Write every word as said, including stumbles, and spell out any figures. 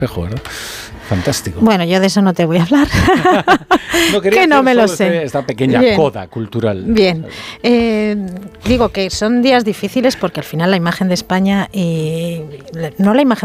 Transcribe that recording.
espejo, ¿verdad? Fantástico. Bueno, yo de eso no te voy a hablar. No, que no me lo sé. Este, esta pequeña Bien. coda cultural. Bien. Eh, digo que son días difíciles porque al final la imagen de España, y no la imagen